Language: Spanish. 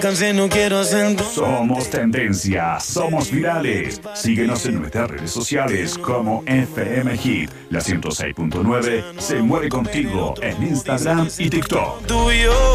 No quiero sentir. Somos tendencia, somos virales. Síguenos en nuestras redes sociales como FM Hit. La 106.9 se mueve contigo en Instagram y TikTok. Tú y yo.